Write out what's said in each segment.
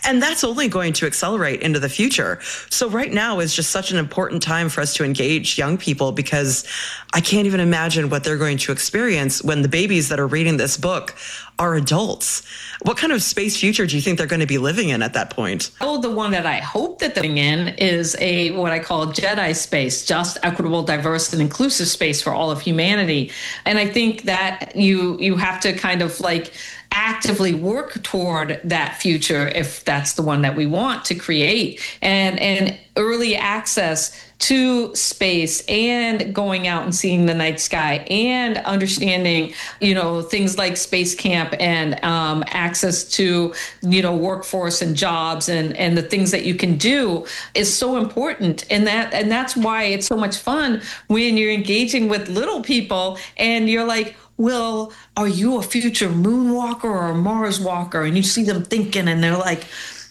And that's only going to accelerate into the future. So right now is just such an important time for us to engage young people, because I can't even imagine what they're going to experience when the babies that are reading this book are adults. What kind of space future do you think they're going to be living in at that point? Oh, the one that I hope that they're living in is what I call Jedi space, just, equitable, diverse, and inclusive space for all of humanity. And I think that you have to kind of actively work toward that future, if that's the one that we want to create, and early access to space, and going out and seeing the night sky, and understanding, things like space camp, and access to, workforce and jobs, and the things that you can do is so important. And that's why it's so much fun when you're engaging with little people and you're like, well, are you a future moonwalker or a Mars walker? And you see them thinking, and they're like,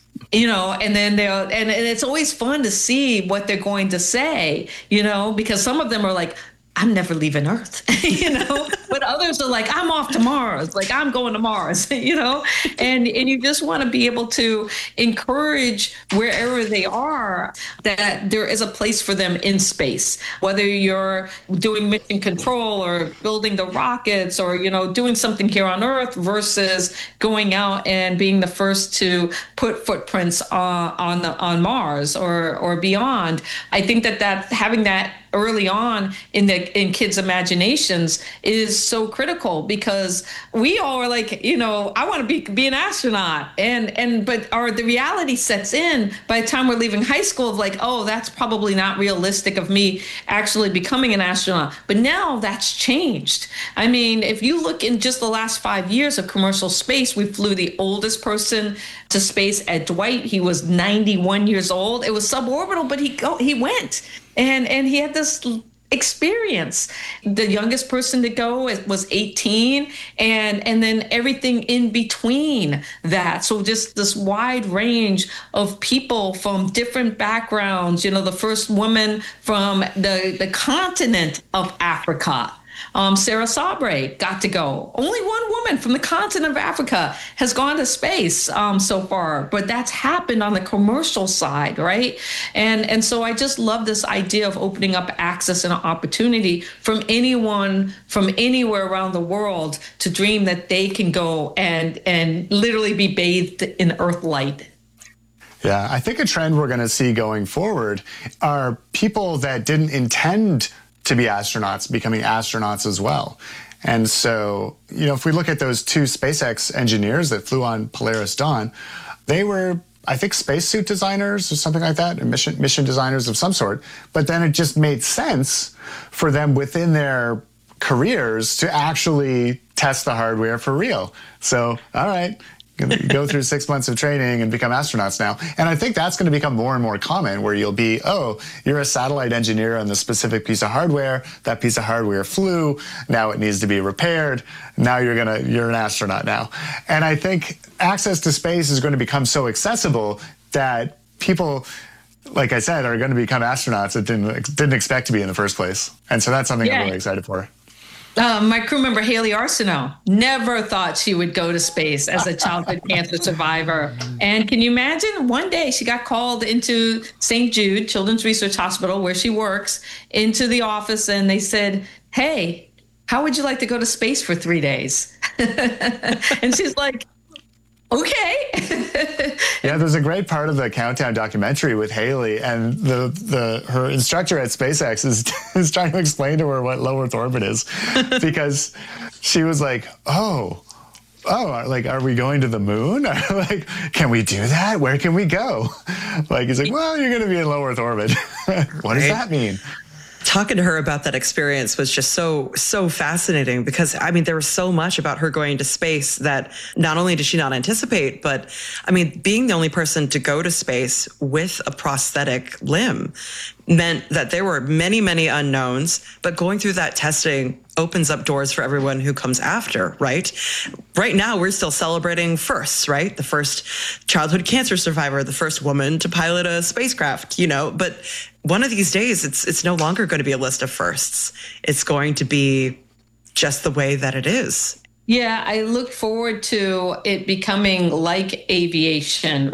and then and it's always fun to see what they're going to say, because some of them are like, I'm never leaving Earth, but others are like, I'm off to Mars, like I'm going to Mars, and you just want to be able to encourage wherever they are that there is a place for them in space, whether you're doing mission control or building the rockets, or, doing something here on Earth versus going out and being the first to put footprints on Mars or beyond. I think that having that early on in kids' imaginations is so critical, because we all are like, I want to be an astronaut, but the reality sets in by the time we're leaving high school of like, oh, that's probably not realistic of me actually becoming an astronaut. But now that's changed. I mean, if you look in just the last 5 years of commercial space, we flew the oldest person to space, Ed Dwight. He was 91 years old. It was suborbital, but he went. And he had this experience. The youngest person to go was 18, and then everything in between that. So just this wide range of people from different backgrounds. The first woman from the continent of Africa, Sarah Sabre, got to go. Only one woman from the continent of Africa has gone to space so far, but that's happened on the commercial side, right? And so I just love this idea of opening up access and opportunity from anyone from anywhere around the world to dream that they can go and literally be bathed in Earth light. Yeah, I think a trend we're going to see going forward are people that didn't intend to be astronauts becoming astronauts as well. And so, if we look at those two SpaceX engineers that flew on Polaris Dawn, they were, I think, spacesuit designers or something like that, mission designers of some sort. But then it just made sense for them within their careers to actually test the hardware for real. So, all right, go through 6 months of training and become astronauts now. And I think that's going to become more and more common, where you'll be, you're a satellite engineer on the specific piece of hardware. That piece of hardware flew. Now it needs to be repaired. Now you're an astronaut now. And I think access to space is going to become so accessible that people, like I said, are going to become astronauts that didn't expect to be in the first place. And so that's something I'm really excited for. My crew member, Haley Arsenault, never thought she would go to space as a childhood cancer survivor. And can you imagine? One day she got called into St. Jude Children's Research Hospital, where she works, into the office, and they said, hey, how would you like to go to space for 3 days? And she's like, okay. Yeah, there's a great part of the Countdown documentary with Haley, and her instructor at SpaceX is trying to explain to her what low Earth orbit is, because she was like, like, are we going to the moon? Like, can we do that? Where can we go? Like, he's like, well, you're going to be in low Earth orbit. What does that mean? Talking to her about that experience was just so fascinating, because I mean, there was so much about her going to space that not only did she not anticipate, but I mean, being the only person to go to space with a prosthetic limb meant that there were many, many unknowns, but going through that testing opens up doors for everyone who comes after, right? Right now, we're still celebrating firsts, right? The first childhood cancer survivor, the first woman to pilot a spacecraft, but one of these days, it's no longer going to be a list of firsts. It's going to be just the way that it is. Yeah, I look forward to it becoming like aviation,